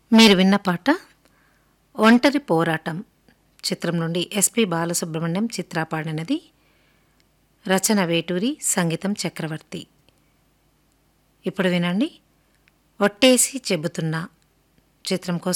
మీరు విన్న పాట 'ఒంటరి పోరాటం' చిత్రం నుండి ఎస్పి బాలసుబ్రహ్మణ్యం చిత్ర పాడినది. రచన వేటూరి, సంగీతం చక్రవర్తి. ఇప్పుడు వినండి 'ఒట్టేసి చెబుతున్నా' చిత్రం కోసం